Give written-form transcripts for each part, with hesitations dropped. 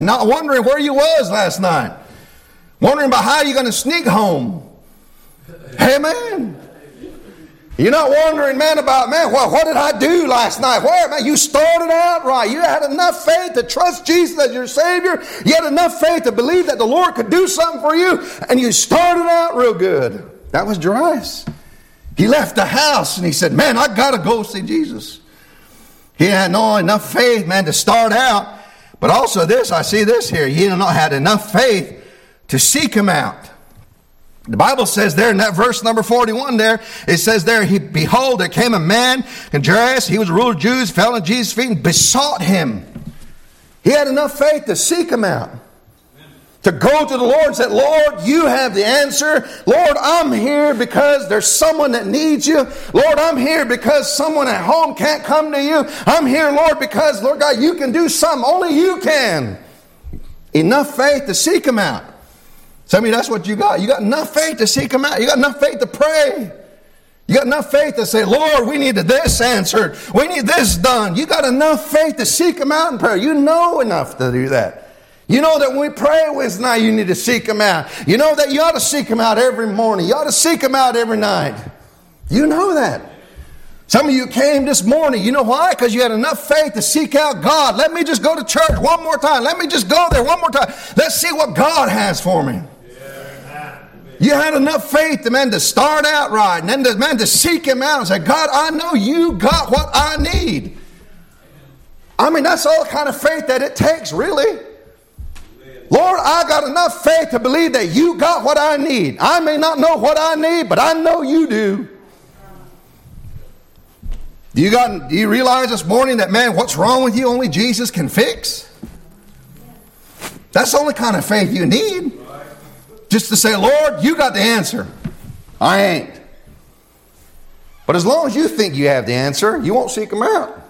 Not wondering where you was last night. Wondering about how you're going to sneak home. Amen. You're not wondering, man, about, what did I do last night? Where, man, you started out right. You had enough faith to trust Jesus as your Savior. You had enough faith to believe that the Lord could do something for you. And you started out real good. That was Jairus. He left the house and he said, man, I got to go see Jesus. He had no enough faith, man, to start out. But also this, I see this here. He had enough faith to seek him out. The Bible says there in that verse number 41 there, it says there, behold, there came a man, and Jairus, he was a ruler of Jews, fell at Jesus' feet and besought him. He had enough faith to seek him out. To go to the Lord and say, Lord, you have the answer. Lord, I'm here because there's someone that needs you. Lord, I'm here because someone at home can't come to you. I'm here, Lord, because, Lord God, you can do something. Only you can. Enough faith to seek him out. Some of you, that's what you got. You got enough faith to seek him out. You got enough faith to pray. You got enough faith to say, Lord, we need this answered. We need this done. You got enough faith to seek him out in prayer. You know enough to do that. You know that when we pray with now, you need to seek him out. You know that you ought to seek him out every morning. You ought to seek him out every night. You know that. Some of you came this morning. You know why? Because you had enough faith to seek out God. Let me just go to church one more time. Let me just go there one more time. Let's see what God has for me. You had enough faith, man, to start out right. And then, man, to seek him out and say, God, I know you got what I need. I mean, that's all kind of faith that it takes, really. Lord, I got enough faith to believe that you got what I need. I may not know what I need, but I know you do. Do you realize this morning that, man, what's wrong with you only Jesus can fix? That's the only kind of faith you need. Just to say, Lord, you got the answer. I ain't. But as long as you think you have the answer, you won't seek him out.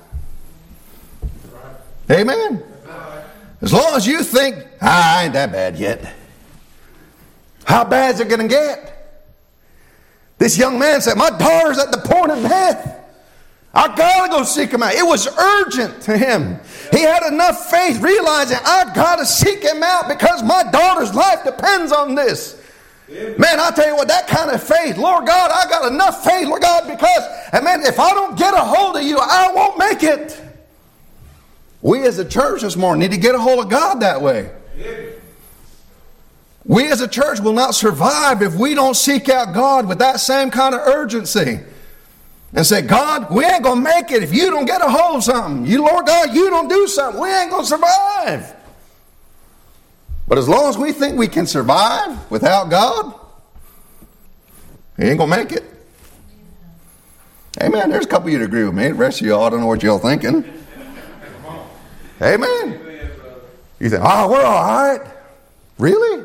Amen. As long as you think, I ain't that bad yet. How bad is it going to get? This young man said, my daughter's at the point of death. I got to go seek him out. It was urgent to him. He had enough faith realizing, I got to seek him out because my daughter's life depends on this. Man, I tell you what, that kind of faith, Lord God, I got enough faith, Lord God, because, man, if I don't get a hold of you, I won't make it. We as a church this morning need to get a hold of God that way. We as a church will not survive if we don't seek out God with that same kind of urgency. And say, God, we ain't going to make it if you don't get a hold of something. You, Lord God, you don't do something. We ain't going to survive. But as long as we think we can survive without God, we ain't going to make it. Amen. There's a couple of you that agree with me. The rest of y'all, I don't know what y'all thinking. Amen. You think, we're all right. Really?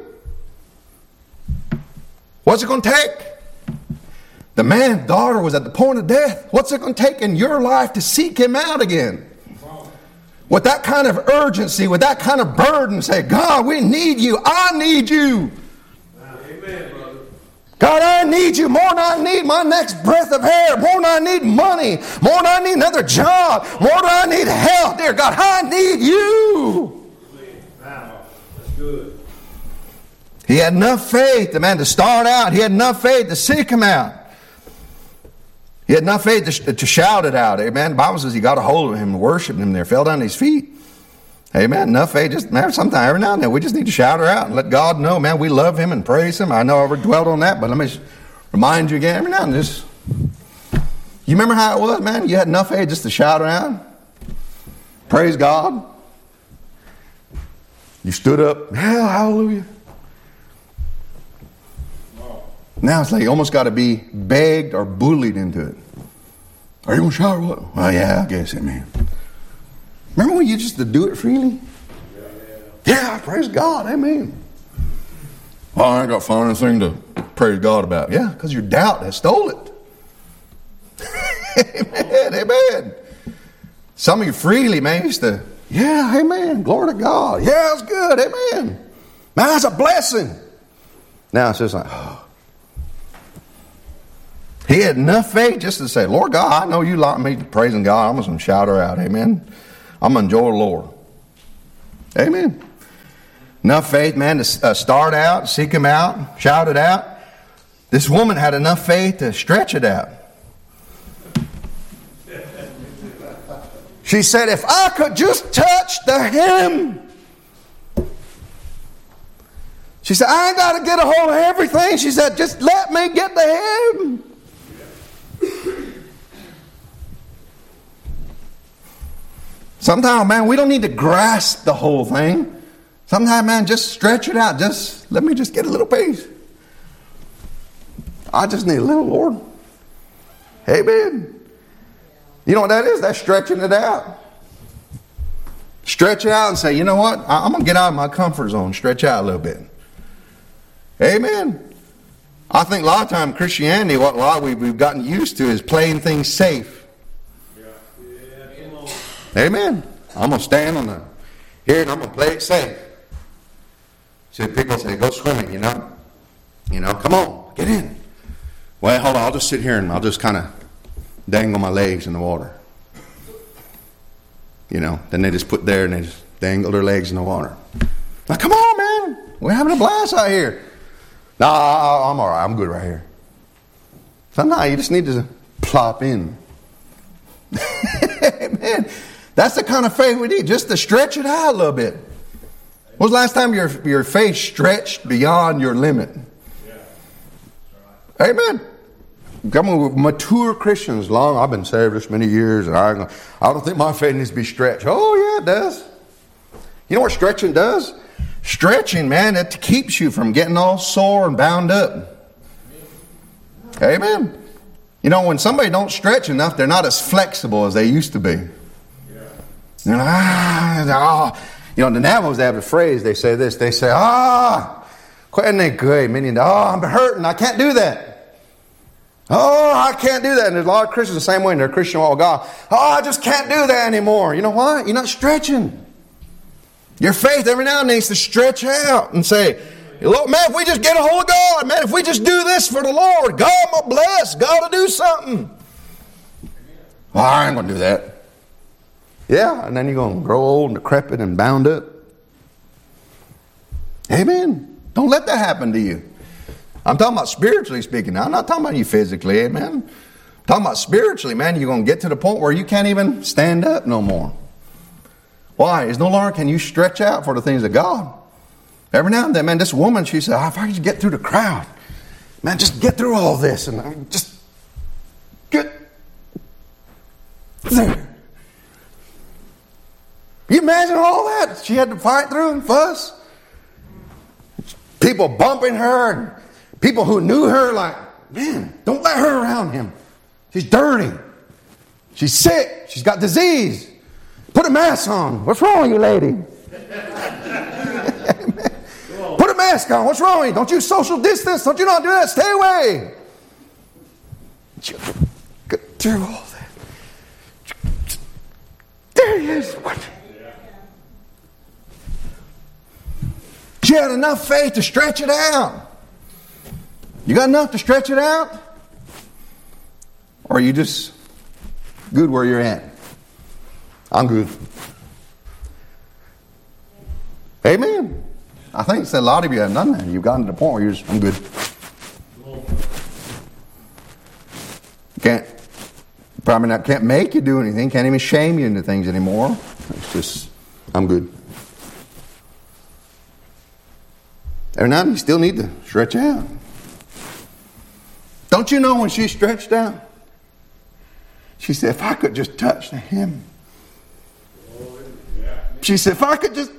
What's it going to take? The man's daughter was at the point of death. What's it going to take in your life to seek him out again? With that kind of urgency, with that kind of burden, say, God, we need you. I need you. Amen, brother. God, I need you more than I need my next breath of air, more than I need money, more than I need another job, more than I need health. Dear God, I need you. Wow, that's good. He had enough faith, the man, to start out. He had enough faith to seek him out. He had enough faith to shout it out. Amen. The Bible says he got a hold of him and worshiped him there, fell down at his feet. Amen. Enough faith. Just, man, sometime every now and then we just need to shout her out and let God know, man, we love him and praise him. I know I already dwelt on that, but let me just remind you again every now and then. You remember how it was, man? You had enough faith just to shout her out. Praise God. You stood up. Yeah, hallelujah. Now it's like you almost got to be begged or bullied into it. Are you going to shout or what? Well, yeah, I guess, man. Remember when you used to do it freely? Yeah, praise God, amen. Well, I ain't got to find anything to praise God about. Yeah, because your doubt has stole it. Amen, amen. Some of you freely, man, used to, yeah, amen, glory to God. Yeah, it's good, amen. Man, that's a blessing. Now it's just like, oh. He had enough faith just to say, Lord God, I know you like me praising God. I'm just going to shout her out. Amen. I'm going to enjoy the Lord. Amen. Enough faith, man, to start out, seek Him out, shout it out. This woman had enough faith to stretch it out. She said, if I could just touch the hem. She said, I ain't got to get a hold of everything. She said, just let me get the hem. Sometimes, man, we don't need to grasp the whole thing. Sometimes, man, just stretch it out. Just let me just get a little piece. I just need a little, Lord. Amen. You know what that is? That's stretching it out. Stretch it out and say, you know what? I'm going to get out of my comfort zone. Stretch out a little bit. Amen. I think a lot of time Christianity, what a lot we've gotten used to is playing things safe. Amen. I'm going to stand on here and I'm going to play it safe. So people say, go swimming, you know. Come on, get in. Well, hold on, I'll just sit here and I'll just kind of dangle my legs in the water. Then they just put there and they just dangle their legs in the water. Now, come on, man. We're having a blast out here. No, I'm all right. I'm good right here. Sometimes you just need to plop in. Man, that's the kind of faith we need, just to stretch it out a little bit. When was the last time your faith stretched beyond your limit? Yeah. Amen. Come with mature Christians. I've been saved this many years, and I don't think my faith needs to be stretched. Oh, yeah, it does. You know what stretching does? Stretching, man, it keeps you from getting all sore and bound up. Amen. When somebody don't stretch enough, they're not as flexible as they used to be. The Navajos, they have a phrase. They say this. They say, meaning, I'm hurting. I can't do that. I can't do that. And there's a lot of Christians the same way in their Christian walk with God. I just can't do that anymore. You know why? You're not stretching. Your faith every now and then needs to stretch out and say, look, man, if we just get a hold of God, man, if we just do this for the Lord, God will bless. God will do something. Well, I ain't going to do that. Yeah, and then you're going to grow old and decrepit and bound up. Amen. Don't let that happen to you. I'm talking about spiritually speaking now. I'm not talking about you physically, amen. I'm talking about spiritually, man. You're going to get to the point where you can't even stand up no more. Why? It's no longer can you stretch out for the things of God. Every now and then, man, this woman, she said, if I could just get through the crowd, man, just get through all this and just get there. You imagine all that she had to fight through and fuss? People bumping her and people who knew her like, man, don't let her around him. She's dirty. She's sick. She's got disease. Put a mask on. What's wrong with you, lady? Put a mask on. What's wrong with you? Don't you social distance? Don't you not do that? Stay away. Get through all that. There he is. What? She had enough faith to stretch it out. You got enough to stretch it out? Or are you just good where you're at? I'm good. Amen. I think a lot of you have done that. You've gotten to the point where you're just, I'm good. Can't make you do anything. Can't even shame you into things anymore. It's just, I'm good. Every now and then you still need to stretch out. Don't you know when she stretched out? She said, if I could just touch him. She said, if I could just...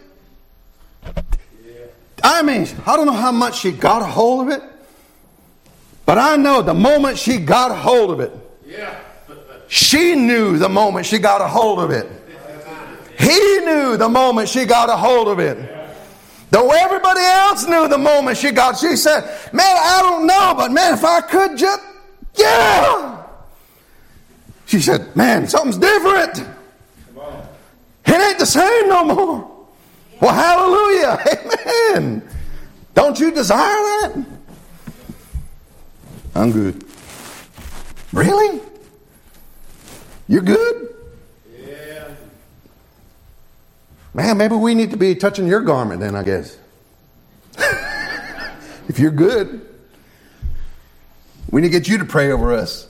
I don't know how much she got a hold of it, but I know the moment she got a hold of it, she knew the moment she got a hold of it. He knew the moment she got a hold of it. Though everybody else knew the moment she said, man, I don't know, but man, if I could just, yeah. She said, man, something's different. It ain't the same no more. Well, hallelujah. Amen. Don't you desire that? I'm good. Really? You're good? Yeah. Man, maybe we need to be touching your garment then, I guess. If you're good, we need to get you to pray over us.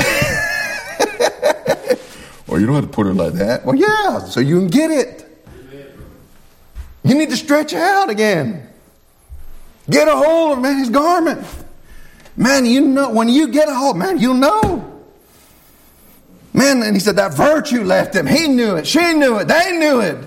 Well, you don't have to put it like that. Well, yeah, so you can get it. You need to stretch out again. Get a hold of his garment. Man, you know, when you get a hold, man, you'll know. Man, and he said that virtue left him. He knew it. She knew it. They knew it.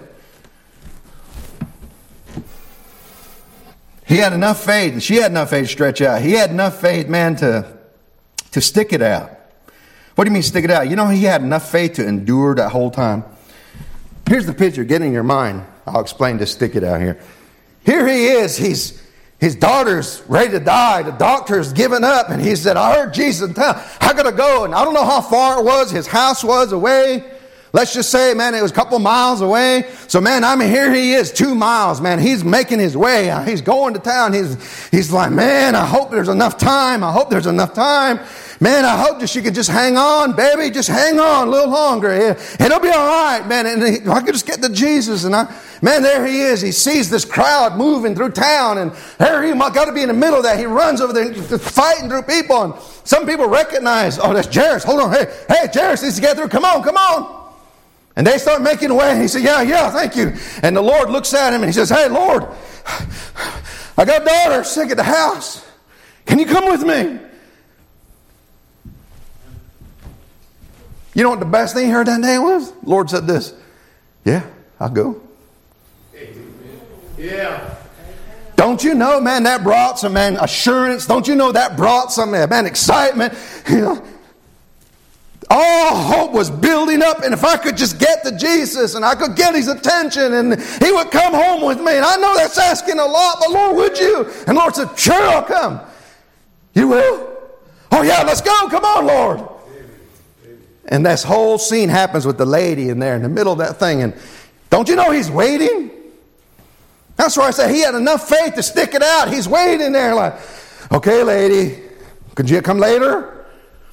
He had enough faith, and she had enough faith to stretch out. He had enough faith, man, to stick it out. What do you mean stick it out? You know, he had enough faith to endure that whole time. Here's the picture. Get in your mind. I'll explain this stick it out here. Here he is. His daughter's ready to die. The doctor's given up. And he said, I heard Jesus in town. I got to go. And I don't know how far it was. His house was away. Let's just say, man, it was a couple miles away. So, man, I mean, here he is, 2 miles, man. He's making his way. He's going to town. He's like, man, I hope there's enough time. I hope there's enough time. Man, I hope that she could just hang on, baby. Just hang on a little longer. It'll be all right, man. And if I could just get to Jesus. And man, there he is. He sees this crowd moving through town. And there he got to be in the middle of that. He runs over there fighting through people. And some people recognize, oh, that's Jairus. Hold on. Hey, Jairus needs to get through. Come on. And they start making way. And he said, yeah, thank you. And the Lord looks at him and he says, hey, Lord, I got a daughter sick at the house. Can you come with me? You know what the best thing he heard that day was? The Lord said this. Yeah, I'll go. Yeah. Don't you know, man, that brought some, man, assurance. Don't you know that brought some, man, excitement. You know, all hope was building up. And if I could just get to Jesus and I could get his attention and he would come home with me. And I know that's asking a lot, but Lord, would you? And Lord said, sure, I'll come. You will? Oh, yeah, let's go. Come on, Lord. And this whole scene happens with the lady in there in the middle of that thing. And don't you know he's waiting? That's why I say he had enough faith to stick it out. He's waiting there like, okay, lady, could you come later?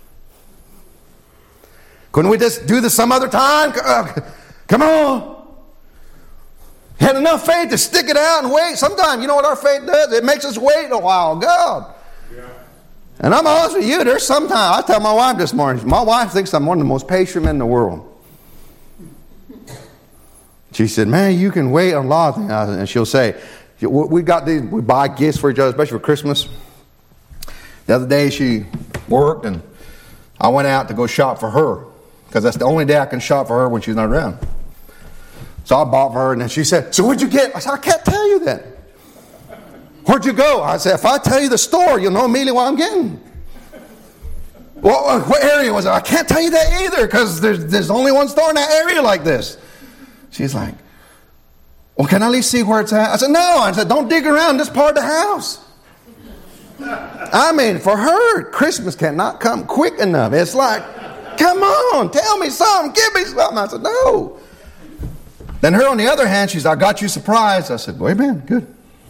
Couldn't we just do this some other time? Come on. He had enough faith to stick it out and wait. Sometimes, you know what our faith does? It makes us wait a while. God. And I'm honest with you, there's sometimes, I tell my wife this morning, my wife thinks I'm one of the most patient men in the world. She said, man, you can wait on a lot of things. And she'll say, we buy gifts for each other, especially for Christmas. The other day she worked and I went out to go shop for her because that's the only day I can shop for her when she's not around. So I bought for her and then she said, so what'd you get? I said, I can't tell you that. Where'd you go? I said, if I tell you the store, you'll know immediately what I'm getting. Well, what area was it? I can't tell you that either because there's only one store in that area like this. She's like, well, can I at least see where it's at? I said, no. I said, don't dig around this part of the house. I mean, for her, Christmas cannot come quick enough. It's like, come on, tell me something. Give me something. I said, no. Then her, on the other hand, she's, I got you surprised. I said, wait a minute, good.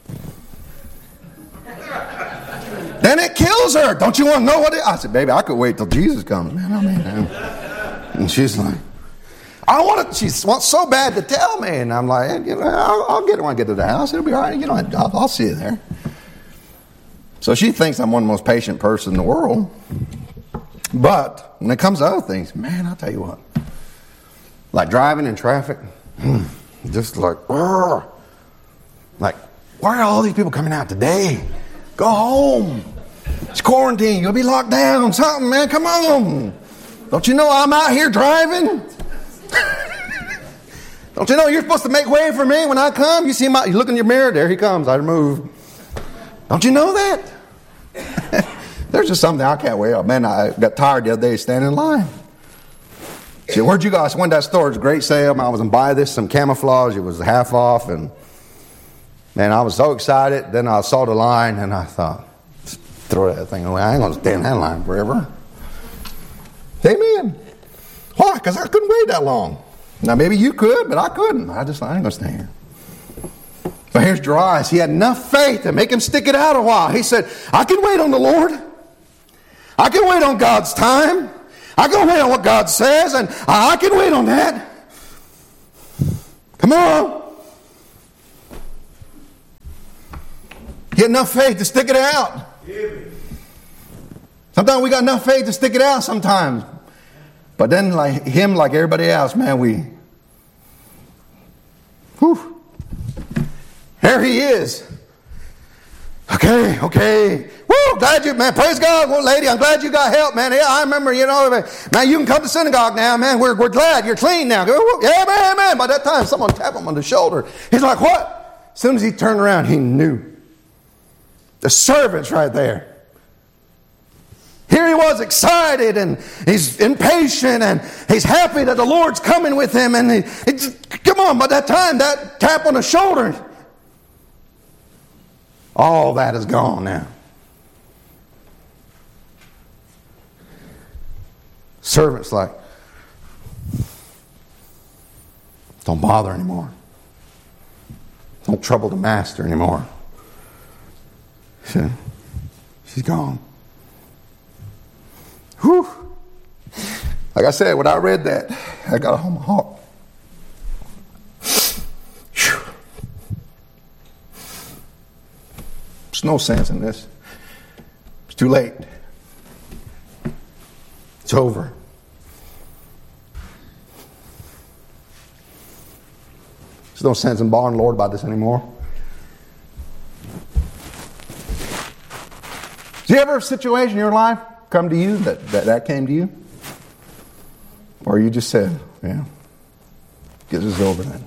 Then it kills her. Don't you want to know what it is? I said, baby, I could wait till Jesus comes. Man, I mean, and she's like, she wants so bad to tell me. And I'm like, you know, I'll get it when I get to the house. It'll be all right. You know, I'll see you there. So she thinks I'm one of the most patient person in the world. But when it comes to other things, man, I'll tell you what. Like driving in traffic, just like, why are all these people coming out today? Go home. It's quarantine. You'll be locked down. Something, man. Come on. Don't you know I'm out here driving? Don't you know you're supposed to make way for me when I come? You see him out, you look in your mirror, there he comes. I move. Don't you know that? There's just something I can't wait. Man, I got tired the other day standing in line. She said, where'd you go? I went to that store. It was a great sale. I was going to buy this, some camouflage. It was half off. And man, I was so excited. Then I saw the line and I thought, throw that thing away. I ain't going to stand in that line forever. Amen. Why? Because I couldn't wait that long. Now, maybe you could, but I couldn't. I ain't going to stand here. But here's Jairus. He had enough faith to make him stick it out a while. He said, I can wait on the Lord. I can wait on God's time. I can wait on what God says, and I can wait on that. Come on. He had enough faith to stick it out. Sometimes we got enough faith to stick it out sometimes. But then like everybody else, man, whew. There he is. Okay. Woo, glad you, man, praise God. Well, lady, I'm glad you got help, man. Yeah, I remember, man, you can come to synagogue now, man. We're glad you're clean now. Yeah, man. By that time, someone tapped him on the shoulder. He's like, what? As soon as he turned around, he knew. The servant's right there. Here he was excited and he's impatient and he's happy that the Lord's coming with him. And come on, by that time, that tap on the shoulder, all that is gone now. Servant's like, don't bother anymore. Don't trouble the master anymore. She's gone. Whew. Like I said, when I read that, I got a home heart. Whew. There's no sense in this. It's too late. It's over. There's no sense in bothering the Lord about this anymore. Is there ever a situation in your life come to you that came to you? Or you just said, yeah, this is over then.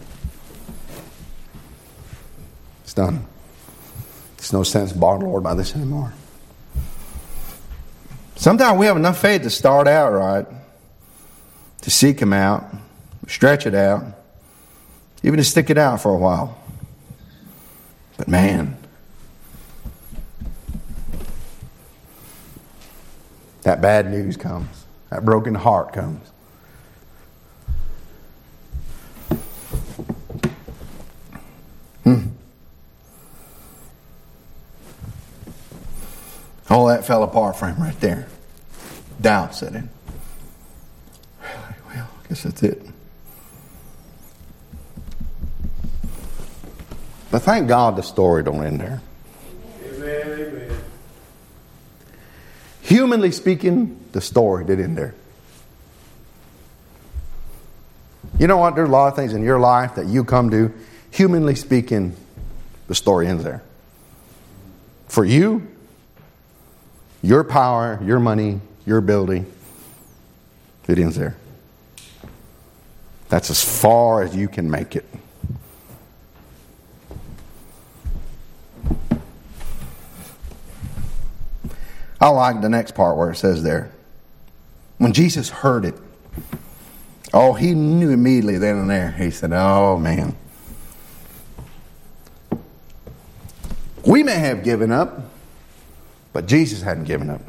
It's done. There's no sense in bothering the Lord about this anymore. Sometimes we have enough faith to start out right, to seek Him out, stretch it out, even to stick it out for a while. But man, that bad news comes. That broken heart comes. All that fell apart for him right there. Doubt set in. Well, I guess that's it. But thank God the story don't end there. Amen. Humanly speaking, the story did end there. You know what? There's a lot of things in your life that you come to. Humanly speaking, the story ends there. For you, your power, your money, your ability, it ends there. That's as far as you can make it. I like the next part where it says there, when Jesus heard it, oh, he knew immediately then and there. He said, oh, man. We may have given up, but Jesus hadn't given up.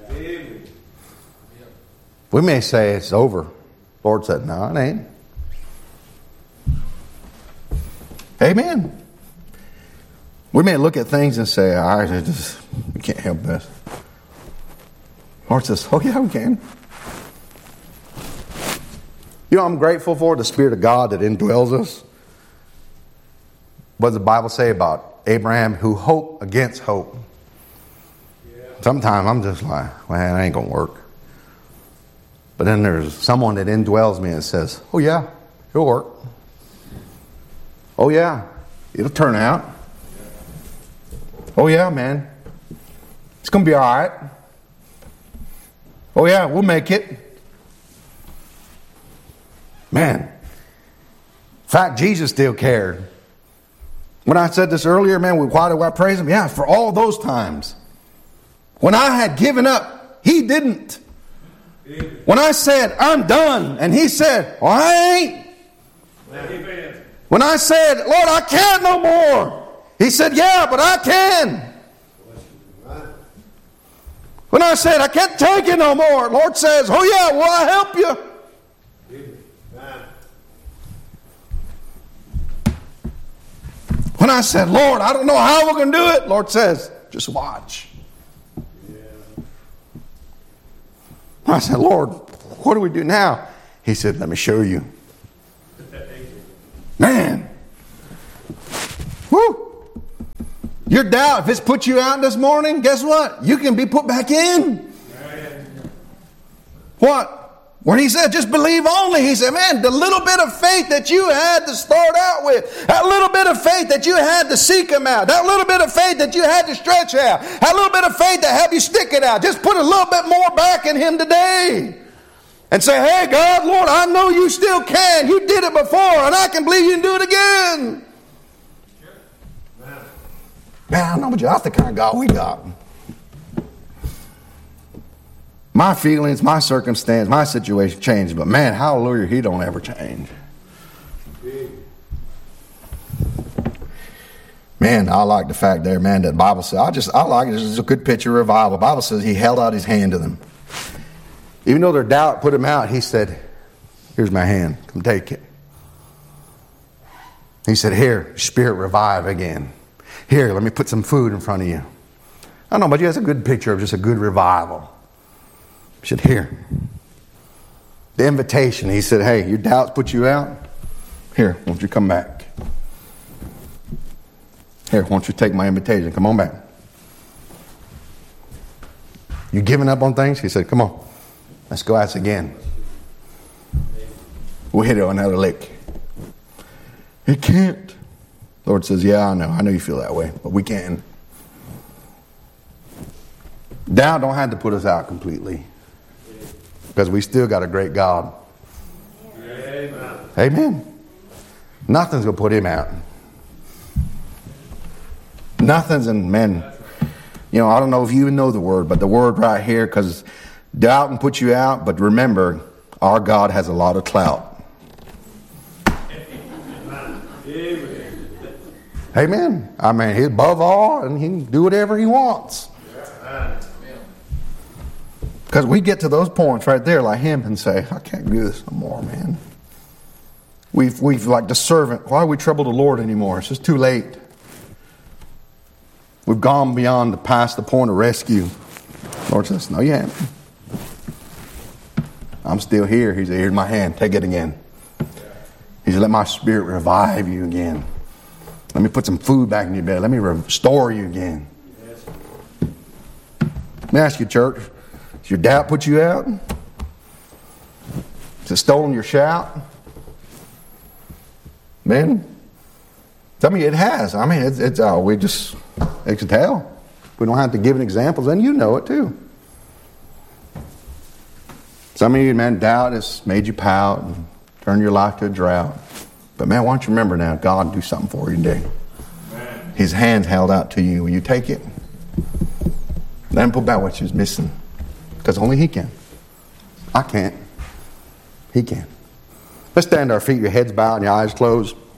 We may say it's over. Lord said, no, it ain't. Amen. We may look at things and say, we can't help this. Lord says, oh yeah, we can. You know, I'm grateful for the Spirit of God that indwells us. What does the Bible say about Abraham who hoped against hope? Yeah. Sometimes I'm just like, well, it ain't going to work. But then there's someone that indwells me and says, oh yeah, it'll work. Oh yeah, it'll turn out. Oh yeah, man. It's going to be all right. Oh yeah, we'll make it. Man. In fact, Jesus still cared. When I said this earlier, man, why do I praise Him? Yeah, for all those times. When I had given up, He didn't. When I said, I'm done, and He said, well, I ain't. Amen. When I said, Lord, I can't no more, He said, yeah, but I can. When I said, I can't take it no more, Lord says, oh yeah, will I help you? When I said, Lord, I don't know how we're going to do it, Lord says, just watch. When I said, Lord, what do we do now? He said, let me show you. Man. Woo. Your doubt, if it's put you out this morning, guess what? You can be put back in. What? When he said, just believe only, he said, man, the little bit of faith that you had to start out with, that little bit of faith that you had to seek him out, that little bit of faith that you had to stretch out, that little bit of faith that helped you stick it out, just put a little bit more back in him today. And say, hey, God, Lord, I know you still can. You did it before, and I can believe you can do it again. Man, I know, but that's the kind of God we got. My feelings, my circumstance, my situation changed, but man, hallelujah, he don't ever change. Man, I like the fact there, man, that the Bible says, I like it. This is a good picture of revival. The Bible says he held out his hand to them. Even though their doubt put him out, he said, here's my hand, come take it. He said, here, spirit revive again. Here, let me put some food in front of you. I don't know, but he has a good picture of just a good revival. He said, here. The invitation, he said, hey, your doubts put you out. Here, won't you come back? Here, won't you take my invitation? Come on back. You giving up on things? He said, come on. Let's go at it again. We'll hit it on another lick. It can't. The Lord says, yeah, I know you feel that way, but we can. Doubt don't have to put us out completely. Because we still got a great God. Amen. Amen. Nothing's going to put him out. Nothing's in men. You know, I don't know if you even know the word, but the word right here, because doubt can put you out, but remember, our God has a lot of clout. Amen. I mean, he's above all, and he can do whatever he wants. Because we get to those points right there like him and say, I can't do this no more, man. We've like the servant, why do we trouble the Lord anymore? It's just too late. We've gone beyond past the point of rescue. The Lord says, no, you haven't. I'm still here. He said, here's my hand. Take it again. He said, let my spirit revive you again. Let me put some food back in your belly. Let me restore you again. Let me ask you, church, does your doubt put you out? Has it stolen your shout? Man, I mean, it has. I mean, it can tell. We don't have to give examples, and you know it too. Some of you, man, doubt has made you pout and turned your life to a drought. But man, why don't you remember now, God do something for you today. Amen. His hand's held out to you. Will you take it? Let him put back what you're missing. Because only he can. I can't. He can. Let's stand to our feet, your heads bowed and your eyes closed.